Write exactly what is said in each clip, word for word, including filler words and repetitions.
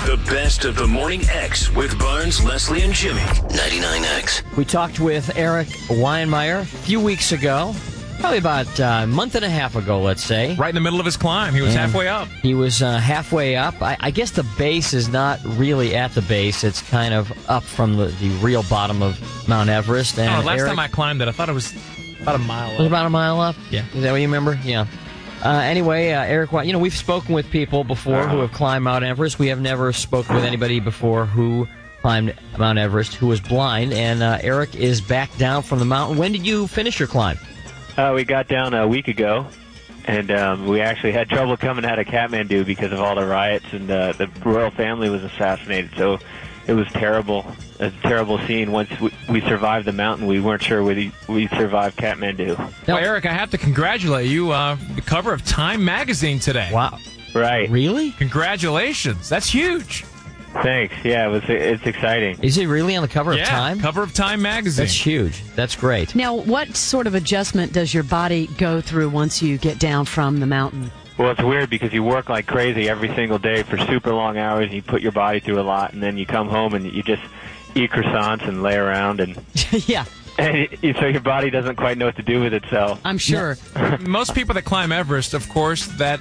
The best of the Morning X with Barnes, Leslie, and Jimmy. ninety-nine X. We talked with Eric Weinmeier a few weeks ago, probably about uh, a month and a half ago, let's say. Right in the middle of his climb. He was And halfway up. He was uh, halfway up. I, I guess the base is not really at the base. It's kind of up from the, the real bottom of Mount Everest. And Oh, last Eric, time I climbed it, I thought it was about a mile was up. about a mile up? Yeah. Is that what you remember? Yeah. Uh, anyway, uh, Eric, you know, we've spoken with people before who have climbed Mount Everest. We have never spoken with anybody before who climbed Mount Everest who was blind. And uh, Eric is back down from the mountain. When did you finish your climb? Uh, we got down a week ago, and um, we actually had trouble coming out of Kathmandu because of all the riots, and uh, the royal family was assassinated. So it was terrible. It was a terrible scene. Once we, we survived the mountain, we weren't sure we we survived Kathmandu. Well, Eric, I have to congratulate you. Uh, the cover of Time magazine today. Wow. Right. Really? Congratulations. That's huge. Thanks. Yeah, it was. It's exciting. Is it really on the cover yeah, of Time? cover of Time magazine. That's huge. That's great. Now, what sort of adjustment does your body go through once you get down from the mountain? Well, it's weird because you work like crazy every single day for super long hours, and you put your body through a lot, and then you come home and you just eat croissants and lay around, and, Yeah, and so your body doesn't quite know what to do with itself. I'm sure. Most people that climb Everest, of course, that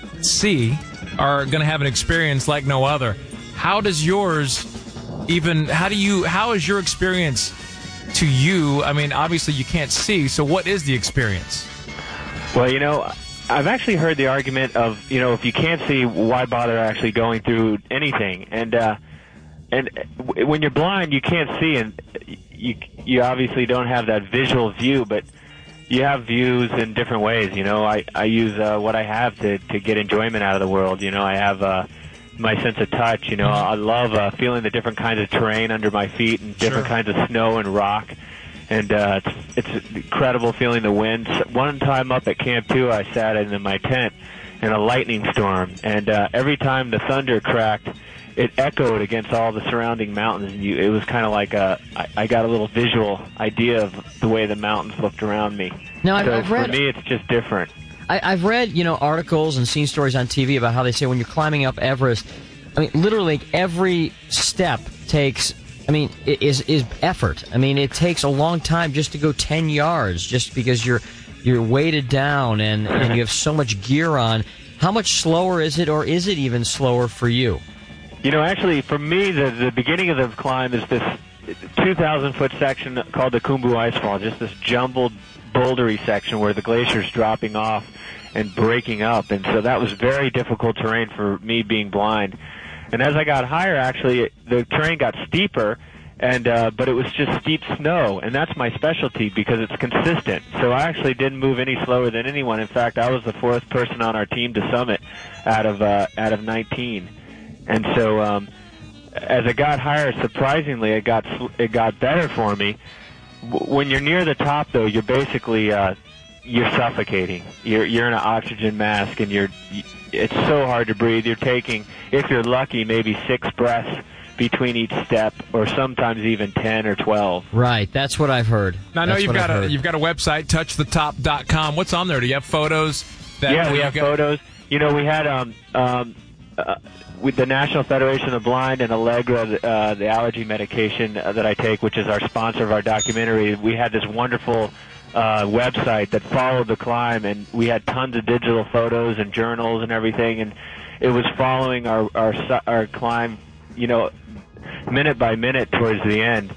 see are going to have an experience like no other. How does yours even, how do you, how is your experience to you? I mean, obviously you can't see, so what is the experience? Well, you know, I've actually heard the argument of, you know, if you can't see, why bother actually going through anything? And uh, and w- when you're blind, you can't see, and you you obviously don't have that visual view, but you have views in different ways. You know, I I use uh, what I have to to get enjoyment out of the world. You know, I have uh, my sense of touch. You know, I love uh, feeling the different kinds of terrain under my feet and different Sure. kinds of snow and rock. And uh, it's, it's incredible feeling the wind. One time up at Camp two, I sat in my tent in a lightning storm, and uh, every time the thunder cracked, it echoed against all the surrounding mountains. And you, it was kind of like a, I, I got a little visual idea of the way the mountains looked around me. Now, I've, so I've read, for me, it's just different. I, I've read, you know, articles and seen stories on T V about how they say when you're climbing up Everest, I mean, literally every step takes, I mean, i- is is effort. I mean, it takes a long time just to go ten yards, just because you're you're weighted down and, and you have so much gear on. How much slower is it, or is it even slower for you? You know, actually, for me, the the beginning of the climb is this two thousand foot section called the Khumbu Icefall, just this jumbled, bouldery section where the glacier's dropping off and breaking up, and so that was very difficult terrain for me being blind. And as I got higher, actually, the terrain got steeper, and uh, but it was just steep snow, and that's my specialty because it's consistent. So I actually didn't move any slower than anyone. In fact, I was the fourth person on our team to summit out of uh, out of nineteen. And so um, as I got higher, surprisingly, it got it got better for me. W- when you're near the top, though, you're basically uh, you're suffocating. You're you're in an oxygen mask, and you're it's so hard to breathe. You're taking, if you're lucky, maybe six breaths between each step, or sometimes even ten or twelve. Right, that's what I've heard. Now, I know That's you've what got I've a heard. you've got a website, touch the top dot com. What's on there? Do you have photos? That, Yeah, that we you have got- photos. You know, we had um um uh, with the National Federation of the Blind and Allegra, uh, the allergy medication uh, that I take, which is our sponsor of our documentary. We had this wonderful uh, website that followed the climb, and we had tons of digital photos and journals and everything, and it was following our our su- our climb, you know, minute by minute towards the end,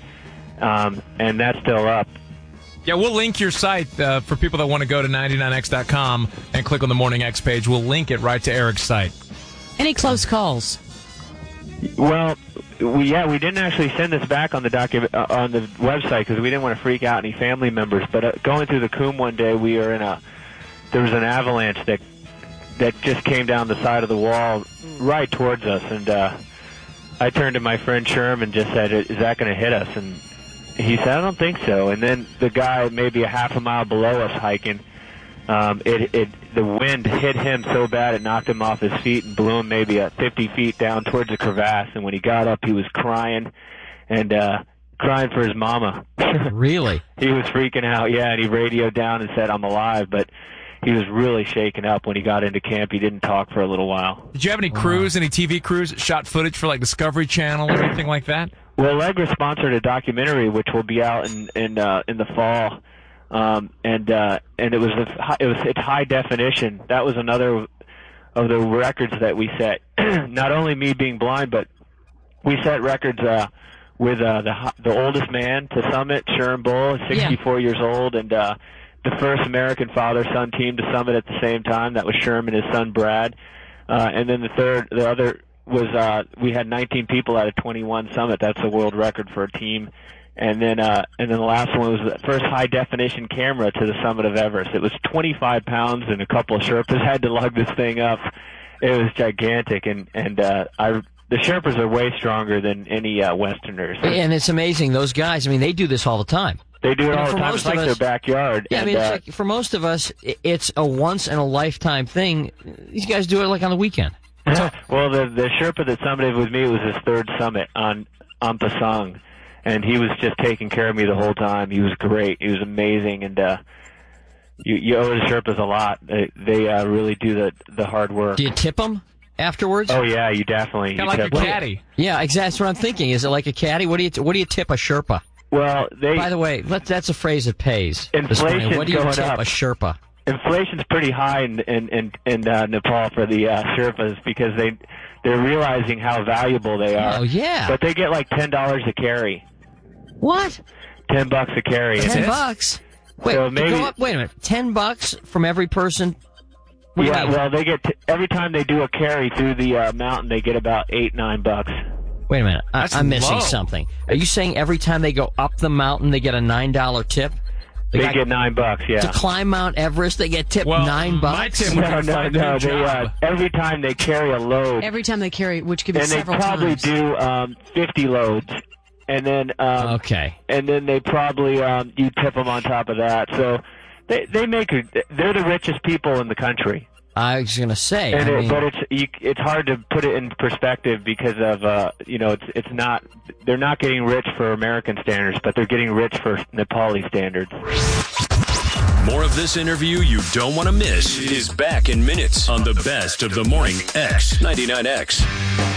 um, and that's still up. Yeah, we'll link your site uh, for people that want to go to ninety-nine X dot com and click on the Morning X page. We'll link it right to Eric's site. Any close calls? Well, we, yeah, we didn't actually send this back on the docu- uh, on the website because we didn't want to freak out any family members. But uh, going through the Khum one day, we were in a there was an avalanche that that just came down the side of the wall right towards us, and uh, I turned to my friend Sherm and just said, "Is that going to hit us?" And he said, "I don't think so." And then the guy, maybe a half a mile below us hiking, um, it it the wind hit him so bad it knocked him off his feet and blew him maybe uh, fifty feet down towards a crevasse. And when he got up, he was crying and uh, crying for his mama. Really? He was freaking out, yeah, and he radioed down and said, "I'm alive." But he was really shaken up when he got into camp. He didn't talk for a little while. Did you have any crews, any T V crews that shot footage for like Discovery Channel or anything like that? Well, Allegra sponsored a documentary which will be out in in uh, in the fall, um, and uh, and it was a, it was it's high definition. That was another of the records that we set. Not only me being blind, but we set records uh, with uh, the the oldest man to summit, Sherm Bull, sixty-four yeah. years old, and uh, the first American father-son team to summit at the same time. That was Sherm and his son Brad, uh, and then the third, the other. was uh we had nineteen people at a twenty-one summit. That's a world record for a team. And then uh and then the last one was the first high definition camera to the summit of Everest. It was twenty-five pounds, and a couple of Sherpas had to lug this thing up. It was gigantic, and and uh I the Sherpas are way stronger than any uh, Westerners. And it's amazing, those guys, I mean, they do this all the time. They do it you know, all the time. It's like us, their backyard. Yeah, and, I mean, it's uh, like, for most of us, it's a once-in-a-lifetime thing. These guys do it like on the weekend. Well, the the Sherpa that summited with me was his third summit on Ampasang, and he was just taking care of me the whole time. He was great. He was amazing, and uh, you you owe the Sherpas a lot. They they uh, really do the the hard work. Do you tip them afterwards? Oh yeah, you definitely. Kind of like a them. caddy. Yeah, exactly. That's what I'm thinking. Is it like a caddy? What do you what do you tip a Sherpa? Well, they. By the way, let, that's a phrase that pays. Inflation what do you going tip up. a Sherpa? Inflation's pretty high in in in, in uh, Nepal for the uh, Sherpas because they they're realizing how valuable they are. Oh yeah. But they get like ten dollars a carry. What? Ten bucks a carry. Ten bucks. Wait, so maybe, go up, wait a minute. Ten bucks from every person. What yeah, well, they get t- every time they do a carry through the uh, mountain, they get about eight nine bucks. Wait a minute, I, I'm missing low. something. Are you saying every time they go up the mountain, they get a nine dollar tip? The they get nine bucks, yeah. To climb Mount Everest, they get tipped well, nine bucks. My tip would no, be no, no. They, uh, every time they carry a load, Every time they carry, which could be and they several probably times. do um, fifty loads, and then um, Okay. and then they probably um, you tip them on top of that. So they they make a, they're the richest people in the country. I was gonna say, And I it, mean, but it's you, it's hard to put it in perspective because of uh, you know it's it's not they're not getting rich for American standards, but they're getting rich for Nepali standards. More of this interview you don't want to miss is back in minutes on the best of the morning X ninety-nine X.